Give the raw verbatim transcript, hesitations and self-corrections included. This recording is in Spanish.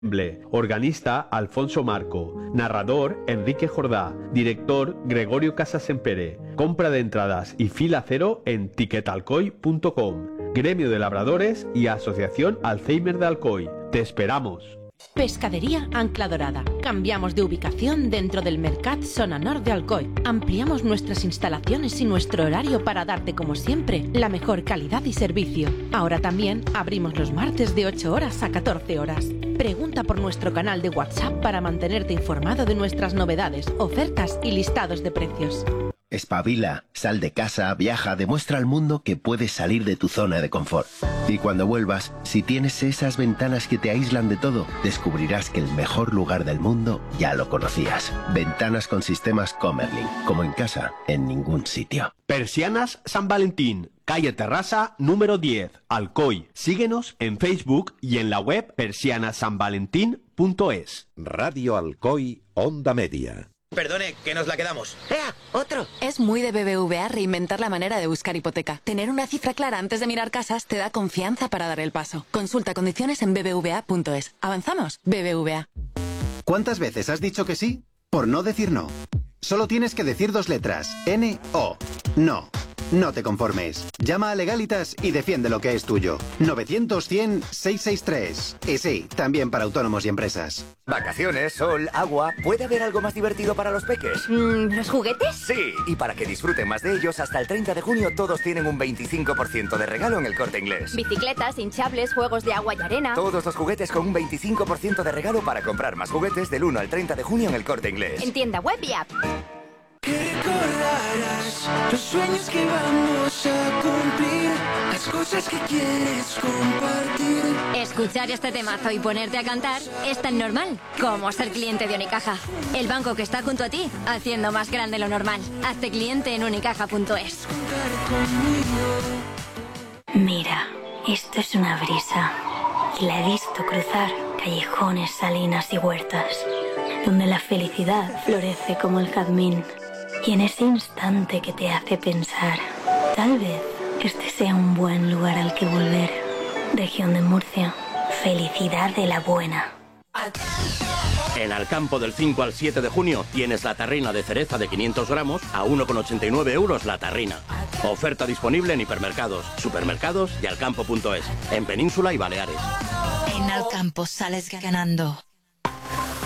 Organista Alfonso Marco, narrador Enrique Jordá, director Gregorio Casasempere. Compra de entradas y fila cero en tiquetalcoy punto com. Gremio de Labradores y Asociación Alzheimer de Alcoy. Te esperamos. Pescadería Ancla Dorada. Cambiamos de ubicación dentro del Mercat Zona Nord de Alcoy. Ampliamos nuestras instalaciones y nuestro horario para darte, como siempre, la mejor calidad y servicio. Ahora también abrimos los martes de ocho horas a catorce horas. Pregunta por nuestro canal de WhatsApp para mantenerte informado de nuestras novedades, ofertas y listados de precios. Espabila, sal de casa, viaja, demuestra al mundo que puedes salir de tu zona de confort. Y cuando vuelvas, si tienes esas ventanas que te aíslan de todo, descubrirás que el mejor lugar del mundo ya lo conocías. Ventanas con sistemas Comerlin, como en casa, en ningún sitio. Persianas San Valentín, calle Terrassa, número diez, Alcoy. Síguenos en Facebook y en la web persianas san valentín punto es. Radio Alcoy, Onda Media. Perdone, que nos la quedamos. ¡Ea! ¡Otro! Es muy de B B V A reinventar la manera de buscar hipoteca. Tener una cifra clara antes de mirar casas te da confianza para dar el paso. Consulta condiciones en b b v a punto es. ¿Avanzamos? B B V A. ¿Cuántas veces has dicho que sí? Por no decir no. Solo tienes que decir dos letras. N O. No. No te conformes. Llama a Legalitas y defiende lo que es tuyo. novecientos cien seiscientos sesenta y tres. Y sí, también para autónomos y empresas. Vacaciones, sol, agua... ¿Puede haber algo más divertido para los peques? Mm, ¿Los juguetes? Sí, y para que disfruten más de ellos, hasta el treinta de junio todos tienen un veinticinco por ciento de regalo en El Corte Inglés. Bicicletas, hinchables, juegos de agua y arena... Todos los juguetes con un veinticinco por ciento de regalo para comprar más juguetes del uno al treinta de junio en El Corte Inglés. En tienda web y app. Que recordarás los sueños que vamos a cumplir, las cosas que quieres compartir. Escuchar este temazo y ponerte a cantar es tan normal como ser cliente de Unicaja. El banco que está junto a ti, haciendo más grande lo normal. Hazte cliente en unicaja punto es. Mira, esto es una brisa. Y la he visto cruzar callejones, salinas y huertas, donde la felicidad florece como el jazmín. Y en ese instante que te hace pensar, tal vez este sea un buen lugar al que volver. Región de Murcia, felicidad de la buena. En Alcampo del cinco al siete de junio tienes la tarrina de cereza de quinientos gramos a uno con ochenta y nueve euros la tarrina. Oferta disponible en hipermercados, supermercados y alcampo punto es, en Península y Baleares. En Alcampo sales ganando.